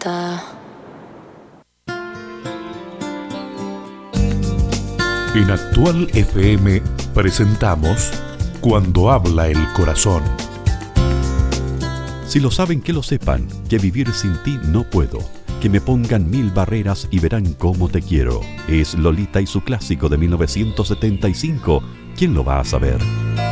Lolita. En Actual FM presentamos Cuando habla el corazón. Si lo saben, que lo sepan, que vivir sin ti no puedo. Que me pongan 1000 barreras y verán cómo te quiero. Es Lolita y su clásico de 1975. ¿Quién lo va a saber?